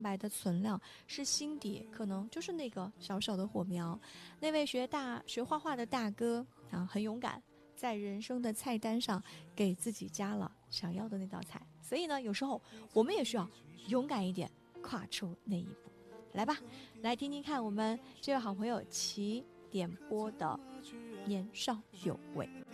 白的存量，是心底可能就是那个小小的火苗。那位学画画的大哥啊，很勇敢，在人生的菜单上给自己加了想要的那道菜。所以呢，有时候我们也需要勇敢一点，跨出那一步。来吧，来听听看我们这位好朋友齐点播的《年少有为》。